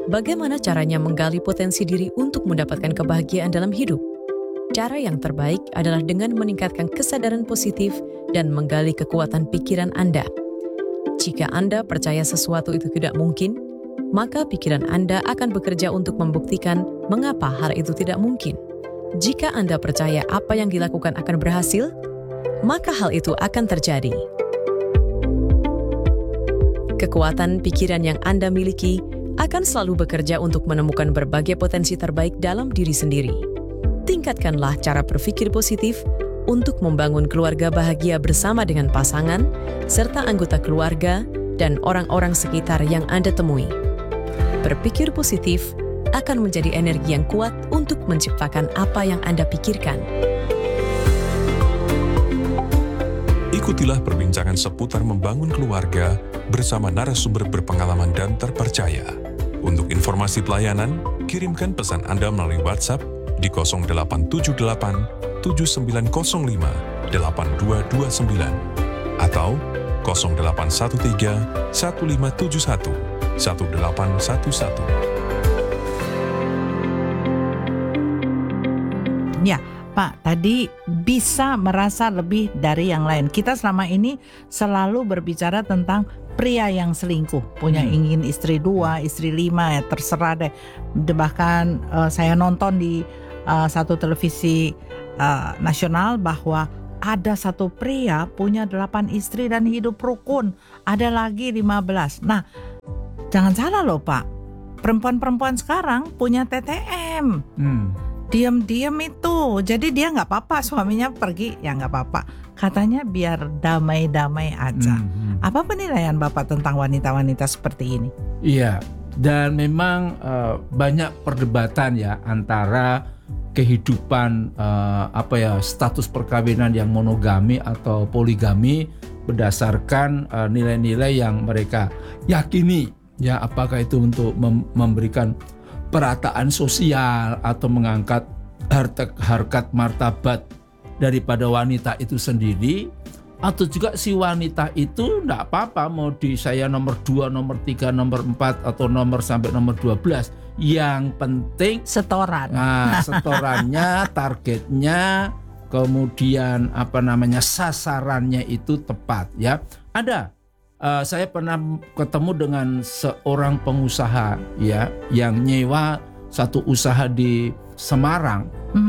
Bagaimana caranya menggali potensi diri untuk mendapatkan kebahagiaan dalam hidup? Cara yang terbaik adalah dengan meningkatkan kesadaran positif dan menggali kekuatan pikiran Anda. Jika Anda percaya sesuatu itu tidak mungkin, maka pikiran Anda akan bekerja untuk membuktikan mengapa hal itu tidak mungkin. Jika Anda percaya apa yang dilakukan akan berhasil, maka hal itu akan terjadi. Kekuatan pikiran yang Anda miliki akan selalu bekerja untuk menemukan berbagai potensi terbaik dalam diri sendiri. Tingkatkanlah cara berpikir positif untuk membangun keluarga bahagia bersama dengan pasangan, serta anggota keluarga dan orang-orang sekitar yang Anda temui. Berpikir positif akan menjadi energi yang kuat untuk menciptakan apa yang Anda pikirkan. Ikutilah perbincangan seputar membangun keluarga bersama narasumber berpengalaman dan terpercaya. Untuk informasi pelayanan, kirimkan pesan Anda melalui WhatsApp di 0878 7905 8229 atau 0813 1571 1811. Ya, Pak, tadi bisa merasa lebih dari yang lain. Kita selama ini selalu berbicara tentang pria yang selingkuh, punya ingin istri 2, istri 5, ya terserah deh. Bahkan saya nonton di satu televisi nasional bahwa ada satu pria punya 8 istri dan hidup rukun, ada lagi 15. Nah, jangan salah loh Pak, perempuan-perempuan sekarang punya TTM. Diam-diam itu, jadi dia nggak apa-apa, suaminya pergi ya nggak apa-apa, katanya biar damai-damai aja. Apa penilaian Bapak tentang wanita-wanita seperti ini? Iya, dan memang banyak perdebatan ya antara kehidupan status perkawinan yang monogami atau poligami berdasarkan nilai-nilai yang mereka yakini. Ya, apakah itu untuk memberikan perataan sosial atau mengangkat harkat martabat daripada wanita itu sendiri, atau juga si wanita itu enggak apa-apa mau di saya nomor 2, nomor 3, nomor 4 atau nomor sampai nomor 12. Yang penting setoran. Nah, setorannya, targetnya, kemudian sasarannya itu tepat ya. Ada saya pernah ketemu dengan seorang pengusaha ya yang nyewa satu usaha di Semarang.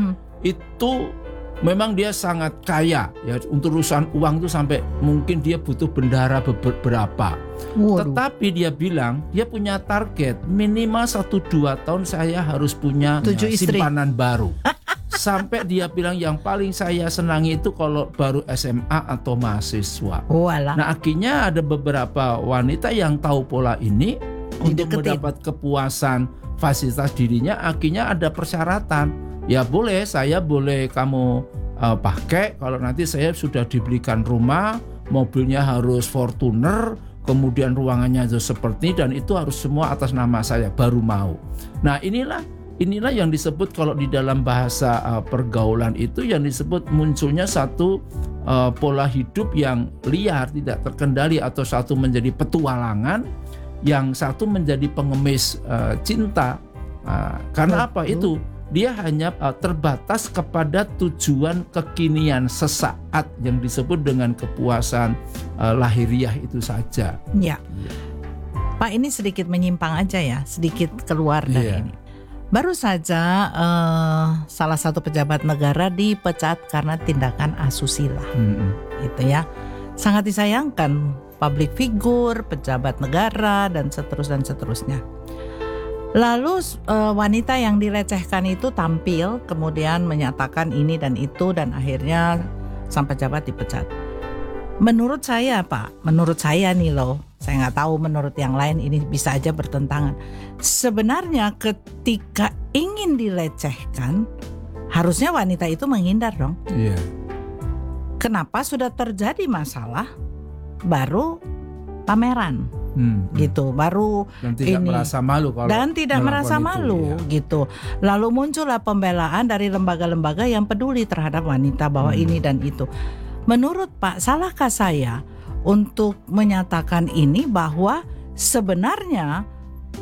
Itu memang dia sangat kaya ya, untuk urusan uang itu sampai mungkin dia butuh bendahara beberapa. Tetapi dia bilang dia punya target minimal 1-2 tahun saya harus punya simpanan baru. Sampai dia bilang yang paling saya senangi itu kalau baru SMA atau mahasiswa. Nah, akhirnya ada beberapa wanita yang tahu pola ini untuk mendapat kepuasan fasilitas dirinya. Akhirnya ada persyaratan. Ya boleh, saya boleh kamu pakai kalau nanti saya sudah dibelikan rumah, mobilnya harus Fortuner, kemudian ruangannya harus seperti, dan itu harus semua atas nama saya, baru mau. Nah, inilah yang disebut kalau di dalam bahasa pergaulan itu yang disebut munculnya satu pola hidup yang liar, tidak terkendali, atau satu menjadi petualangan, yang satu menjadi pengemis cinta. Karena apa itu? Dia hanya terbatas kepada tujuan kekinian sesaat yang disebut dengan kepuasan lahiriah itu saja. Ya, Pak, ini sedikit menyimpang aja ya, sedikit keluar dari ini. Baru saja salah satu pejabat negara dipecat karena tindakan asusila, gitu ya. Sangat disayangkan, public figure, pejabat negara dan seterusnya. Lalu wanita yang dilecehkan itu tampil, kemudian menyatakan ini dan itu, dan akhirnya sang pejabat dipecat. Menurut saya Pak, menurut saya nih loh, saya nggak tahu menurut yang lain ini bisa aja bertentangan. Sebenarnya ketika ingin dilecehkan, harusnya wanita itu menghindar dong. Iya. Kenapa sudah terjadi masalah, baru pameran, gitu, baru dan tidak merasa malu kalau dan tidak merasa malu, gitu. Lalu muncullah pembelaan dari lembaga-lembaga yang peduli terhadap wanita bahwa ini dan itu. Menurut Pak, salahkah saya untuk menyatakan ini bahwa sebenarnya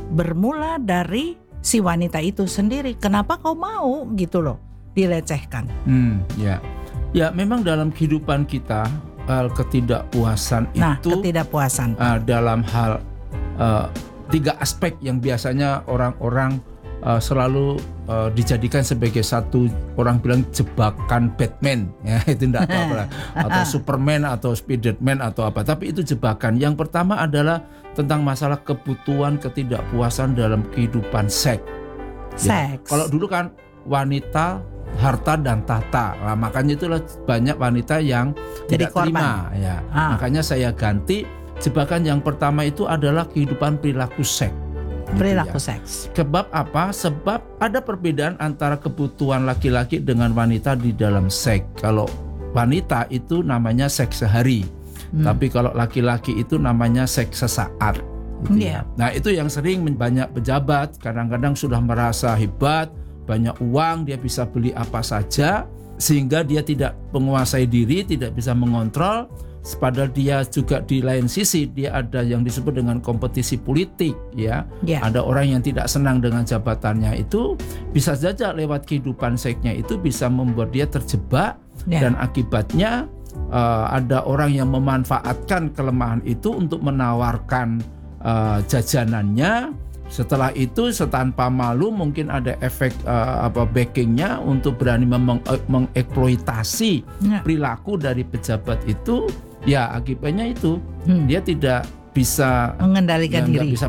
bermula dari si wanita itu sendiri. Kenapa kau mau gitu loh dilecehkan? Ya memang dalam kehidupan kita ketidakpuasan itu ketidakpuasan dalam hal 3 aspek yang biasanya orang-orang selalu dijadikan sebagai satu, orang bilang jebakan Batman, ya itu tidak apa-apa, atau Superman atau Spiderman atau apa, tapi itu jebakan. Yang pertama adalah tentang masalah kebutuhan ketidakpuasan dalam kehidupan seks. Ya, kalau dulu kan wanita, harta dan tahta, nah, makanya itulah banyak wanita yang tidak terima. Ya, makanya saya ganti jebakan yang pertama itu adalah kehidupan perilaku seks. Perilaku seks. Sebab apa? Sebab ada perbedaan antara kebutuhan laki-laki dengan wanita di dalam seks. Kalau wanita itu namanya seks sehari, tapi kalau laki-laki itu namanya seks sesaat. Gitu ya. Nah itu yang sering banyak pejabat kadang-kadang sudah merasa hebat, banyak uang, dia bisa beli apa saja, sehingga dia tidak menguasai diri, tidak bisa mengontrol. Padahal dia juga di lain sisi dia ada yang disebut dengan kompetisi politik, ya. Ada orang yang tidak senang dengan jabatannya, itu bisa saja lewat kehidupan seksnya itu bisa membuat dia terjebak, dan akibatnya ada orang yang memanfaatkan kelemahan itu untuk menawarkan jajanannya. Setelah itu tanpa malu mungkin ada efek backingnya untuk berani mengeksploitasi perilaku dari pejabat itu. Ya akibatnya itu dia tidak bisa mengendalikan diri.